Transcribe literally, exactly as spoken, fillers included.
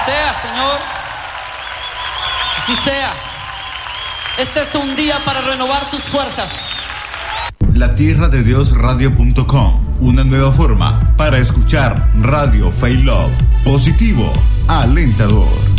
sea, Señor. Así sea. Este es un día para renovar tus fuerzas. La Tierra de Dios Radio punto com, una nueva forma para escuchar Radio Faith Love, positivo, alentador.